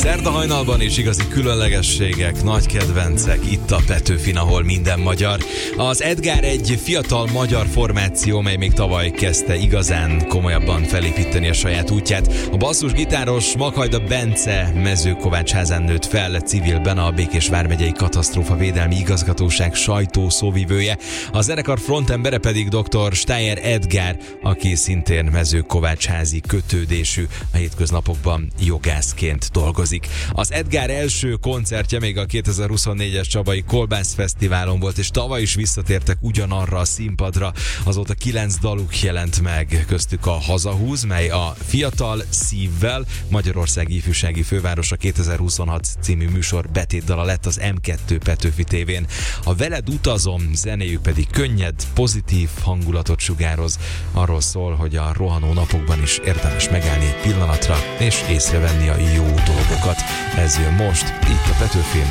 Szerda hajnalban is igazi különlegességek, nagy kedvencek itt a Petőfin, ahol minden magyar. Az Edgár egy fiatal magyar formáció, mely még tavaly kezdte igazán komolyabban felépíteni a saját útját. A basszusgitáros Makhajda Bence Mezőkovácsházán nőtt fel, civilben, a Békés vármegyei katasztrófavédelmi igazgatóság sajtószóvivője. A zenekar frontembere pedig dr. Steyer Edgár, aki szintén mezőkovácsházi kötődésű, a hétköznapokban jogászként dolgozik. Az Edgár első koncertje még a 2024-es Csabai Kolbász Fesztiválon volt, és tavaly is visszatértek ugyanarra a színpadra. Azóta 9 daluk jelent meg, köztük a Hazahúz, mely a Fiatal Szívvel, Magyarország ifjúsági fővárosa 2026 című műsor betétdala lett az M2 Petőfi tévén. A Veled utazom zenéjük pedig könnyed, pozitív hangulatot sugároz. Arról szól, hogy a rohanó napokban is érdemes megállni egy pillanatra és észrevenni a jó dolgokat. Ez jön most, itt a Petőfin.